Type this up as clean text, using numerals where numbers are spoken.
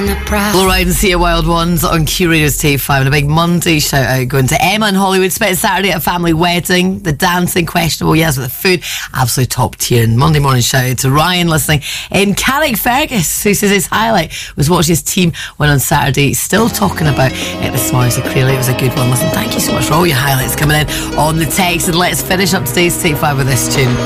on the prowl. All right, and see your Wild Ones on Q Radio's Take 5. And a big Monday shout out going to Emma in Hollywood. Spent Saturday at a family wedding. The dancing, questionable, yes, but the food, absolutely top tier. And Monday morning shout out to Ryan listening in Carrickfergus, who says his highlight was watching his team win on Saturday. Still talking about it this morning, so clearly it was a good one. Listen, thank you so much for all your highlights coming in on the text. And let's finish up today's Take 5 with this tune.